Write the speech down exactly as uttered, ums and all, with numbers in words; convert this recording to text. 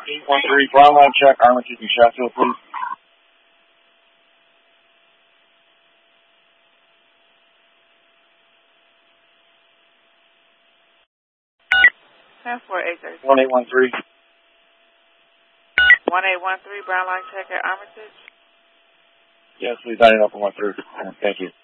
eight one three, Brown Line check, Armitage and Sheffield, please. ten four eight thirty. one eight one three. one eight one three, Brown Line check at Armitage. Yes, please, nine eight one three. Thank you.